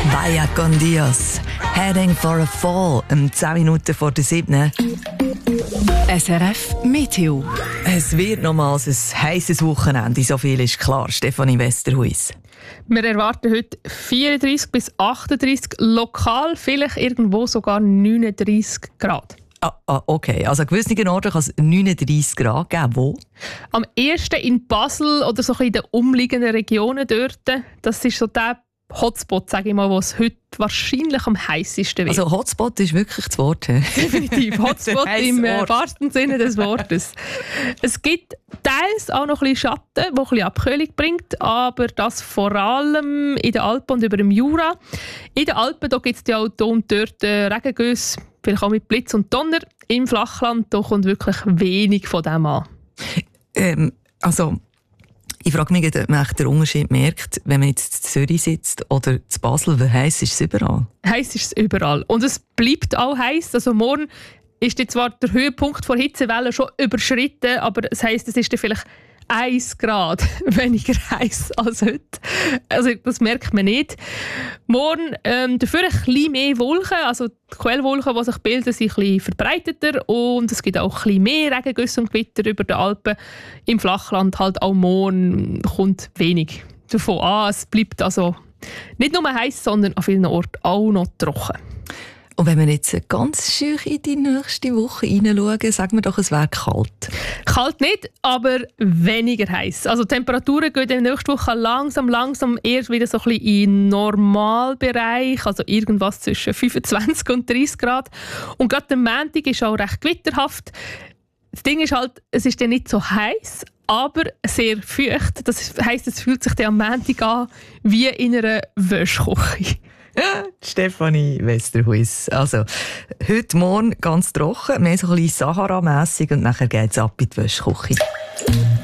Vaya con Dios. Heading for a Fall. 10 Minuten vor der 7. SRF Meteo. Es wird nochmals ein heisses Wochenende, so viel ist klar. Stefanie Westerhuis. Wir erwarten heute 34 bis 38, lokal vielleicht irgendwo sogar 39 Grad. Okay. Also an gewissen Orten kann es 39 Grad geben. Wo? Am ehesten in Basel oder so in den umliegenden Regionen dort. Das ist so der Hotspot, sage ich mal, wo es heute wahrscheinlich am heißesten wird. Also Hotspot ist wirklich das Wort. Definitiv. Hotspot im wahrsten Sinne des Wortes. Es gibt teils auch noch ein bisschen Schatten, der ein bisschen Abkühlung bringt, aber das vor allem in den Alpen und über dem Jura. In den Alpen gibt es ja auch hier und dort Regengüsse, vielleicht auch mit Blitz und Donner. Im Flachland da kommt wirklich wenig von dem an. Ich frage mich, ob man den Unterschied merkt, wenn man jetzt in Zürich sitzt oder in Basel. Wie heiß ist es überall? Heiß ist es überall. Und es bleibt auch heiß. Also morgen ist jetzt zwar der Höhepunkt der Hitzewelle schon überschritten, aber das heisst, es ist dann vielleicht 1 Grad weniger heiß als heute. Also das merkt man nicht. Morgen dafür ein bisschen mehr Wolken, also die Quellwolken, die sich bilden, sind ein bisschen verbreiteter und es gibt auch ein bisschen mehr Regengüsse und Gewitter über den Alpen. Im Flachland halt auch morgen kommt wenig davon an. Es bleibt also nicht nur heiß, sondern an vielen Orten auch noch trocken. Und wenn wir jetzt ganz schön in die nächste Woche hineinschauen, sagen wir doch, es wäre kalt. Kalt nicht, aber weniger heiß. Also die Temperaturen gehen in der nächsten Woche langsam erst wieder so ein bisschen in den Normalbereich, also irgendwas zwischen 25 und 30 Grad. Und gerade der Montag ist auch recht gewitterhaft. Das Ding ist halt, es ist dann nicht so heiß, aber sehr feucht. Das heisst, es fühlt sich dann am Montag an wie in einer Wäschküche. Stefanie Westerhuis. Also, heute Morgen ganz trocken, mehr so ein bisschen Sahara-mässig und nachher geht es ab in die Wäschküche.